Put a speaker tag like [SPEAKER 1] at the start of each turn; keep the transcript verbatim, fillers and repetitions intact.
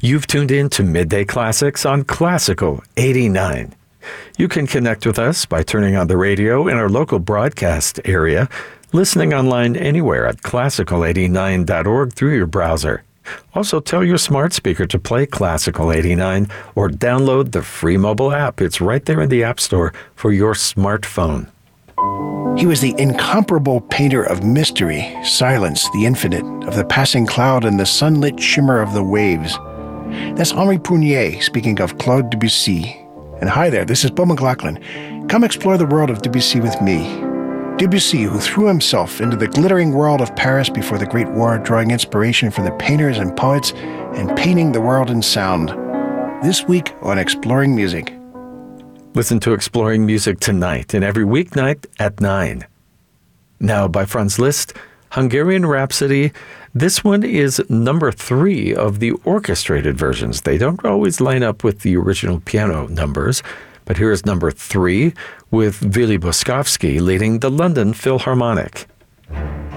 [SPEAKER 1] You've tuned in to Midday Classics on Classical eighty-nine. You can connect with us by turning on the radio in our local broadcast area, listening online anywhere at classical eighty-nine dot org through your browser. Also, tell your smart speaker to play Classical eighty-nine or download the free mobile app. It's right there in the App Store for your smartphone.
[SPEAKER 2] He was the incomparable painter of mystery, silence, the infinite, of the passing cloud and the sunlit shimmer of the waves. That's Henri Prunier speaking of Claude Debussy. And hi there, this is Beau McLaughlin. Come explore the world of Debussy with me. Debussy, who threw himself into the glittering world of Paris before the Great War, drawing inspiration from the painters and poets and painting the world in sound. This week on Exploring Music.
[SPEAKER 1] Listen to Exploring Music tonight and every weeknight at nine. Now, by Franz Liszt, Hungarian Rhapsody. This one is number three of the orchestrated versions. They don't always line up with the original piano numbers, but here is number three with Willy Boskovsky leading the London Philharmonic.